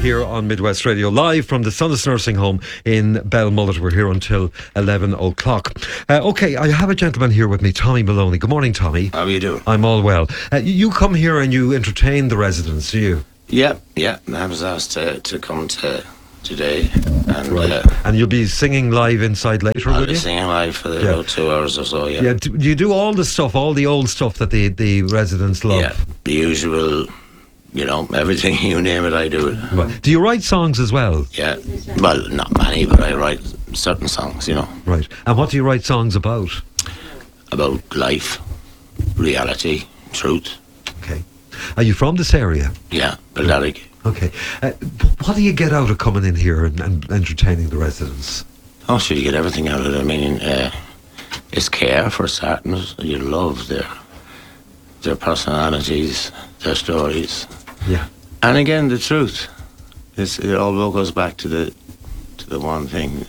here on Midwest Radio, live from the Sonnes Nursing Home in Belmullet. We're here until 11 o'clock. Okay, I have a gentleman here with me, Tommy Maloney. Good morning, Tommy. How are you doing? I'm all well. You come here and you entertain the residents, do you? Yeah. I was asked to come today. And, right. And you'll be singing live inside later, will you? I'll be singing live for about 2 hours or so, yeah. Do you do all the stuff, all the old stuff that the residents love? Yeah, the usual, everything, you name it, I do it. Right. Do you write songs as well? Yeah, well, not many, but I write certain songs, Right. And what do you write songs about? About life, reality, truth. Okay. Are you from this area? Yeah, Balderrick. Okay. What do you get out of coming in here and entertaining the residents? Oh, sure, you get everything out of it. I mean, it's care for starters. You love their personalities, their stories. Yeah. And again, the truth. It all goes back to the one thing.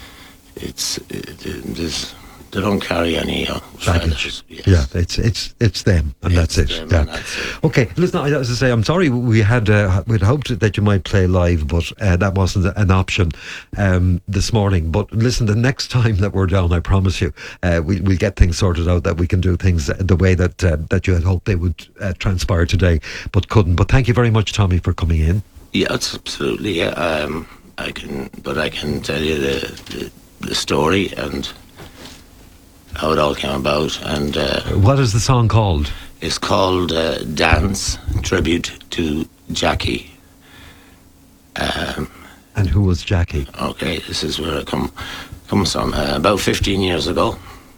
They don't carry any baggage. Yes. Yeah, it's them, and that's it. Yeah. And that's it. Okay, listen. As I say, I'm sorry. We'd hoped that you might play live, but that wasn't an option this morning. But listen, the next time that we're down, I promise you, we'll get things sorted out, that we can do things the way that you had hoped they would transpire today, but couldn't. But thank you very much, Tommy, for coming in. Yeah, it's absolutely. Yeah, I can tell you the story and how it all came about. And what is the song called? It's called Dance, Tribute to Jackie. And who was Jackie? Okay, this is where it comes from. About 15 years ago,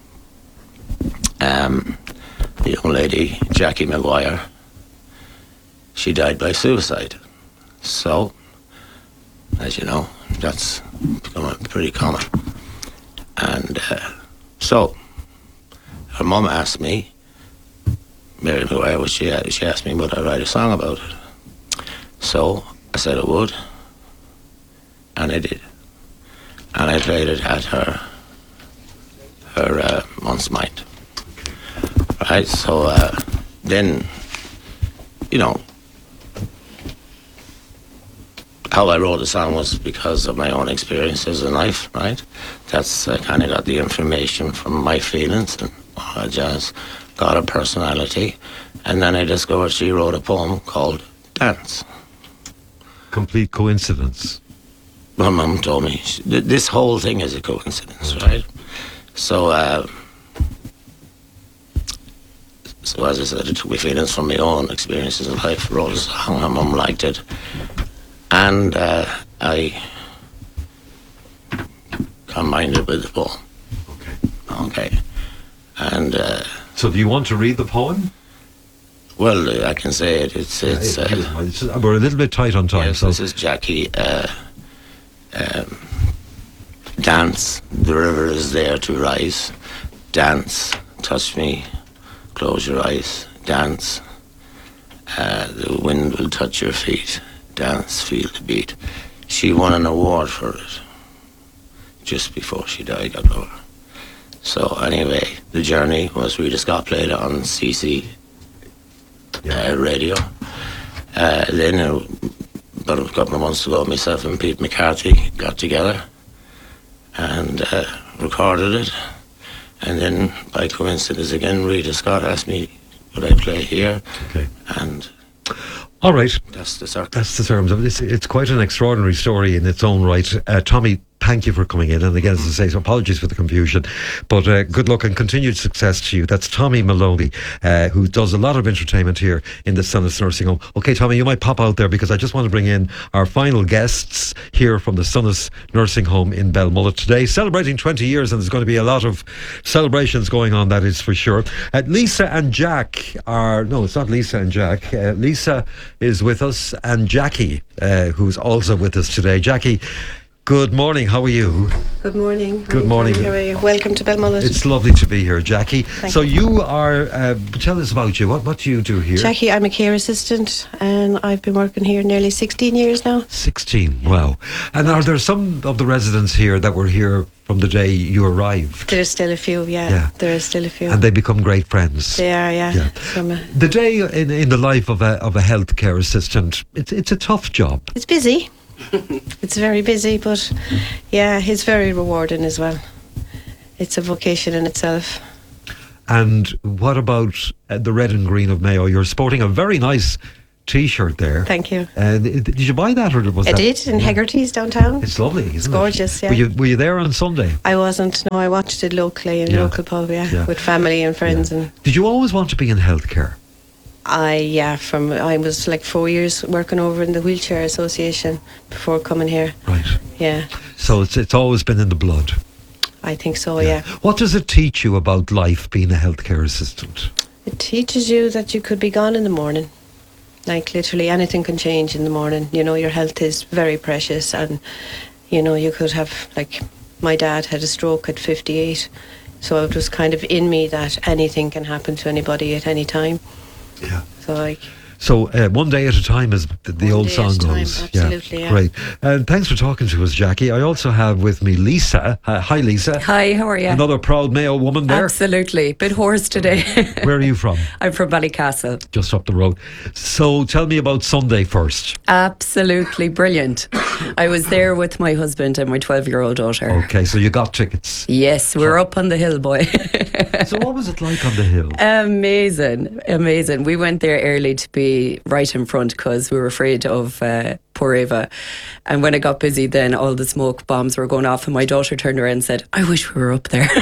the young lady, Jackie Maguire, she died by suicide. So, as you know, that's become pretty common. And so, her mum asked me, Mary Maguire, she asked me would I write a song about it. So I said I would, and I did. And I played it at her aunt's mind. Right, so then, how I wrote the song was because of my own experiences in life, right? That's kind of got the information from my feelings and all jazz, got a personality, and then I discovered she wrote a poem called Dance. Complete coincidence. My mum told me this whole thing is a coincidence, right? So, as I said, it took me feelings from my own experiences in life, wrote a song, my mum liked it. And I combined it with the poem. Okay. And so, do you want to read the poem? Well, I can say it. We're a little bit tight on time. Yes, so this is Jackie. Dance. The river is there to rise. Dance. Touch me. Close your eyes. Dance. The wind will touch your feet. Dance, feel the beat. She won an award for it just before she died, God love her. So anyway, the journey was Rita Scott played it on CC radio. Then about a couple of months ago, myself and Pete McCarthy got together and recorded it. And then by coincidence again, Rita Scott asked me would I play here. Okay. And all right. That's the circle. That's the terms of it. It's quite an extraordinary story in its own right. Tommy, thank you for coming in. And again, as I say, so apologies for the confusion. But good luck and continued success to you. That's Tommy Maloney, who does a lot of entertainment here in the Sonnes Nursing Home. Okay, Tommy, you might pop out there because I just want to bring in our final guests here from the Sonnes Nursing Home in Belmullet today, celebrating 20 years, and there's going to be a lot of celebrations going on, that is for sure. Lisa and Jack are... No, it's not Lisa and Jack. Lisa is with us, and Jackie, who's also with us today. Jackie, good morning. How are you? Good morning. Good morning. How are you? Welcome to Belmullet. It's lovely to be here, Jackie. Thank so you. you are, tell us about you. What do you do here? Jackie, I'm a care assistant and I've been working here nearly 16 years now. 16, wow. And are there some of the residents here that were here from the day you arrived. There's still a few, Yeah. There are still a few. And they become great friends. They are, yeah. Yeah. From The day in the life of a healthcare assistant, it's a tough job. it's busy. It's very busy, but yeah, it's very rewarding as well. It's a vocation in itself. And what about the red and green of Mayo? You're sporting a very nice T-shirt there. Thank you. Did you buy that, or was I that? did in Yeah. Hegarty's downtown. It's lovely, isn't it? gorgeous, yeah. Were you there on Sunday? I wasn't. No, I watched it locally in a Yeah. local pub, Yeah. with family and friends. Yeah. And Did you always want to be in healthcare? I was like 4 years working over in the Wheelchair Association before coming here. Right. Yeah, So it's always been in the blood. I think so, yeah. What does it teach you about life being a healthcare assistant? It teaches you that you could be gone in the morning. Like literally anything can change in the morning. You know, your health is very precious, and you know, you could have, like, my dad had a stroke at 58, so it was kind of in me that anything can happen to anybody at any time. Yeah. So like, So one day at a time, as the One old day at song a time, goes. absolutely, yeah. Great. And thanks for talking to us, Jackie. I also have with me Lisa. Hi, Lisa. Hi, how are you? Another proud Mayo woman there. Absolutely. Bit hoarse today. Where are you from? I'm from Ballycastle. Just up the road. So tell me about Sunday first. Absolutely brilliant. I was there with my husband and my 12-year-old daughter. Okay, so you got tickets. Yes, we're up on the hill, boy. So what was it like on the hill? Amazing, amazing. We went there early to be right in front because we were afraid of poor Ava. And when it got busy, then all the smoke bombs were going off, and my daughter turned around and said, "I wish we were up there."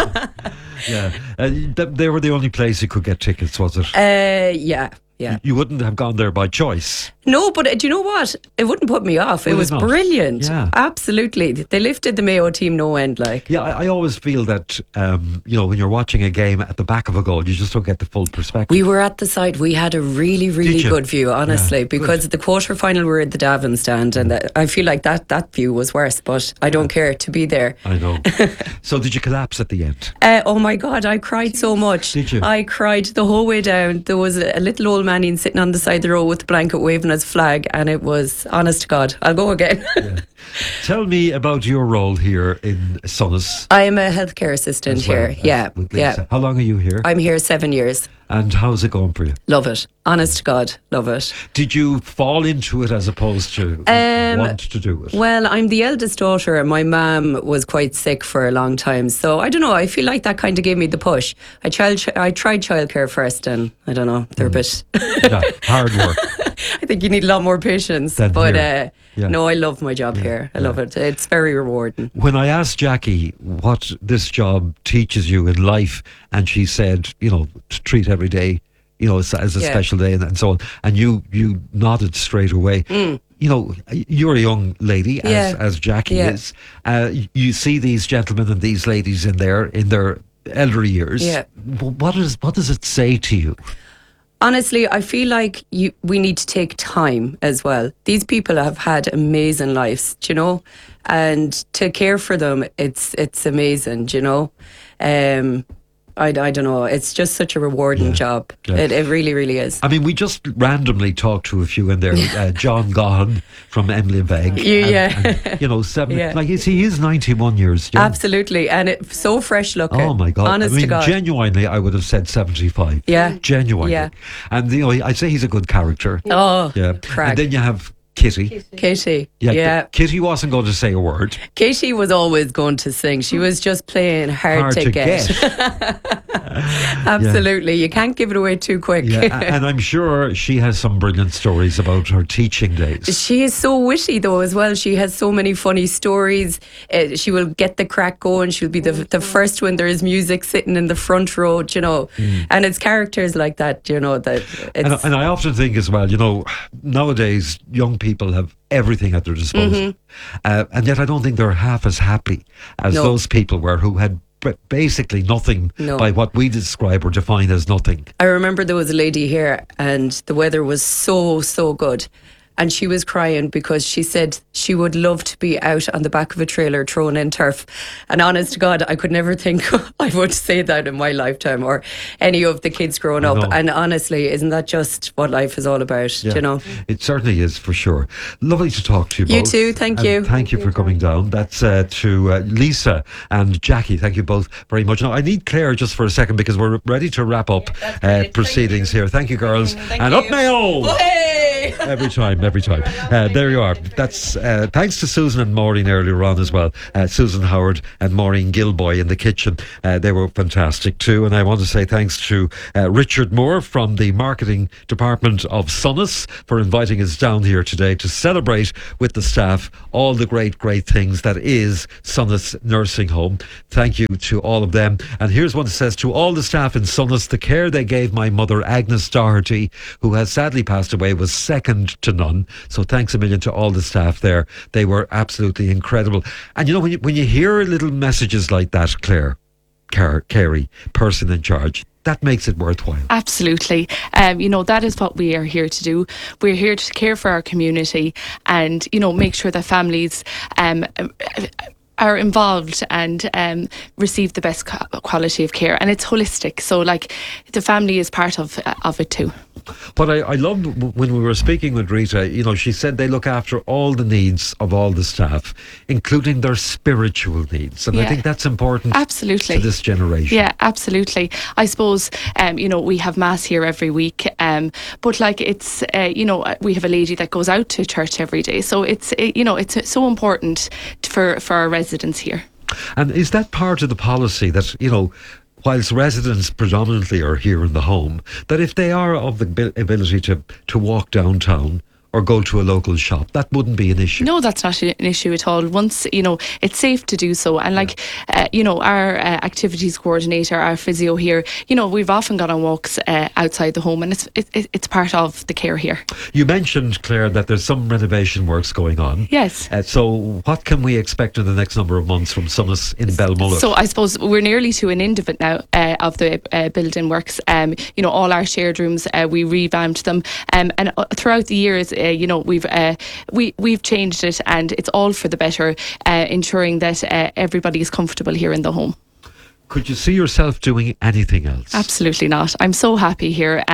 Yeah. They were the only place you could get tickets, was it? Yeah. You wouldn't have gone there by choice. No, but do you know what? It wouldn't put me off. Would It it was not? brilliant. Yeah. Absolutely. They lifted the Mayo team no end, like. Yeah, I always feel that, when you're watching a game at the back of a goal, you just don't get the full perspective. We were at the side. We had a really, really Did you? good view, honestly, Yeah, because the quarter final we were at the Davin stand, and I feel like that view was worse, but I don't care to be there. I know. So did you collapse at the end? Oh my God, I cried so much. Did you? I cried the whole way down. There was a little old man sitting on the side of the road with a blanket waving his flag, and it was, honest to God, I'll go again. Tell me about your role here in Sunnis. I am a healthcare assistant as well, here. Yeah, with yeah. Lisa. How long are you here? I'm here 7 years. And how's it going for you? Love it. Honest to God, love it. Did you fall into it as opposed to want to do it? Well, I'm the eldest daughter, and my mum was quite sick for a long time. So I don't know. I feel like that kind of gave me the push. I tried childcare first, and I don't know. They're a bit. Yeah, hard work. I think you need a lot more patience. Than But here. Yeah. no, I love my job here. I love it. It's very rewarding. When I asked Jackie what this job teaches you in life, and she said, to treat every day, as a Yeah. special day and so on, and you nodded straight away. You're a young lady, Yeah. as Jackie Yeah. is. You see these gentlemen and these ladies in their elder years. Yeah. What does it say to you? Honestly, I feel like we need to take time as well. These people have had amazing lives, do you know, and to care for them, it's amazing, do you know. I don't know. It's just such a rewarding job. Yeah. It really, really is. I mean, we just randomly talked to a few in there. John Gahan from Emily Veg. Yeah. And, 7. Yeah. Like, he is 91 years young. Absolutely, and it's so fresh looking. Oh my God! Honest to God. Genuinely, I would have said 75. Yeah. Genuinely. Yeah. And I'd say he's a good character. Oh, Yeah. crack. And then you have Kitty. Katie. Yeah. Yeah. Kitty wasn't going to say a word. Katie was always going to sing. She was just playing hard to get. Absolutely. You can't give it away too quick. Yeah. And I'm sure she has some brilliant stories about her teaching days. She is so witty though as well. She has so many funny stories. She will get the crack going. She'll be the first when there is music sitting in the front row, you know. And it's characters like that, you know, that it's... And I often think as well, nowadays young people have everything at their disposal. And yet I don't think they're half as happy as No. those people were who had basically nothing No. by what we describe or define as nothing. I remember there was a lady here and the weather was so good. and she was crying because she said she would love to be out on the back of a trailer throwing in turf. And honest to God, I could never think I would say that in my lifetime, or any of the kids growing up. know. And honestly, isn't that just what life is all about? Yeah, You know. it certainly is, for sure. Lovely to talk to you You both. too, thank And you. Thank you for coming down. That's to Lisa and Jackie. Thank you both very much. Now, I need Claire just for a second because we're ready to wrap up proceedings here. Thank you, girls. And up Mayo! Every time. There you are. That's thanks to Susan and Maureen earlier on as well. Susan Howard and Maureen Gilboy in the kitchen. They were fantastic too. And I want to say thanks to Richard Moore from the marketing department of Sonas for inviting us down here today to celebrate with the staff all the great things that is Sonas Nursing Home. Thank you to all of them. And here's what it says: to all the staff in Sonas, the care they gave my mother, Agnes Doherty, who has sadly passed away, was second to none. So thanks a million to all the staff there. They were absolutely incredible. And you know, when you hear little messages like that, Claire, Carey, person in charge, that makes it worthwhile. Absolutely. That is what we are here to do. We're here to care for our community and, make sure that families are involved and receive the best quality of care. And it's holistic. So, the family is part of it too. But I loved when we were speaking with Rita, she said they look after all the needs of all the staff, including their spiritual needs. And I think that's important. Absolutely. To this generation. Yeah, absolutely. I suppose, we have mass here every week, but it's, we have a lady that goes out to church every day. So it's so important for our residents here. And is that part of the policy that, whilst residents predominantly are here in the home, that if they are of the ability to walk downtown or go to a local shop, that wouldn't be an issue? No, that's not an issue at all. Once, it's safe to do so. And our activities coordinator, our physio here, we've often gone on walks outside the home, and it's part of the care here. You mentioned, Claire, that there's some renovation works going on. Yes. So what can we expect in the next number of months from Sonas in Belmullet? So I suppose we're nearly to an end of it now, of the building works. All our shared rooms, we revamped them. And throughout the years, we've changed it, and it's all for the better, ensuring that everybody is comfortable here in the home. Could you see yourself doing anything else? Absolutely not. I'm so happy here.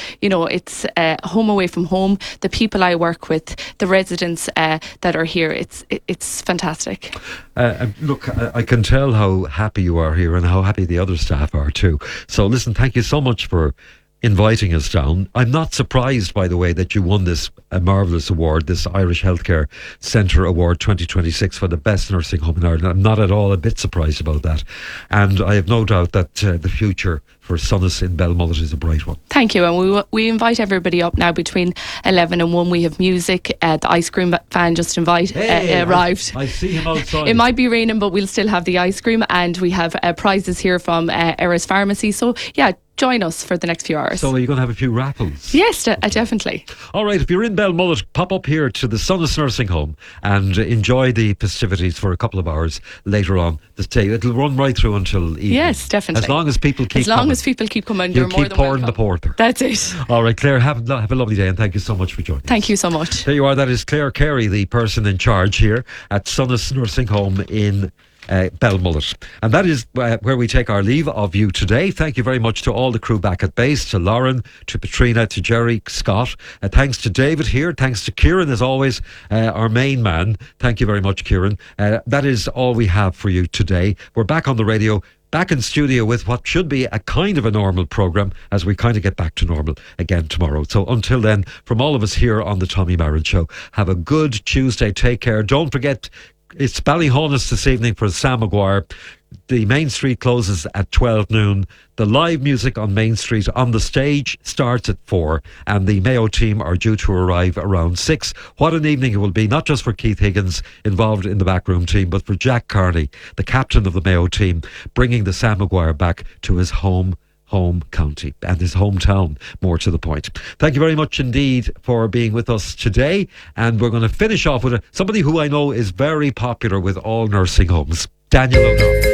It's home away from home. The people I work with, the residents that are here, it's fantastic. Look, I can tell how happy you are here and how happy the other staff are too. So listen, thank you so much for inviting us down. I'm not surprised, by the way, that you won this marvellous award, this Irish Healthcare Centre Award 2026 for the best nursing home in Ireland. I'm not at all a bit surprised about that. And I have no doubt that the future for Sonas in Belmullet is a bright one. Thank you. And we invite everybody up now between 11 and 1. We have music. The ice cream van just arrived. I see him outside. It might be raining, but we'll still have the ice cream. And we have prizes here from Eris Pharmacy. So, join us for the next few hours. So are you going to have a few raffles? Yes, definitely. All right, if you're in Belmullet, pop up here to the Sonas Nursing Home and enjoy the festivities for a couple of hours later on the day. It'll run right through until evening. Yes, definitely. As long as people keep coming. You'll you're more keep than pouring welcome. the porter. That's it. All right, Claire, have a lovely day, and thank you so much for joining us. Thank you so much. There you are. That is Claire Carey, the person in charge here at Sonas Nursing Home in Belmullet. And that is where we take our leave of you today. Thank you very much to all the crew back at base, to Lauren, to Patrina, to Jerry, Scott. Thanks to David here. Thanks to Kieran, as always, our main man. Thank you very much, Kieran. That is all we have for you today. We're back on the radio, back in studio with what should be a kind of a normal programme as we kind of get back to normal again tomorrow. So until then, from all of us here on the Tommy Marron Show, have a good Tuesday. Take care. Don't forget, it's Ballyhonus this evening for Sam Maguire. The Main Street closes at 12 noon. The live music on Main Street on the stage starts at 4, and the Mayo team are due to arrive around 6. What an evening it will be, not just for Keith Higgins involved in the backroom team, but for Jack Carney, the captain of the Mayo team, bringing the Sam Maguire back to his home county and his hometown, more to the point. Thank you very much indeed for being with us today, and we're going to finish off with somebody who I know is very popular with all nursing homes, Daniel O'Donnell.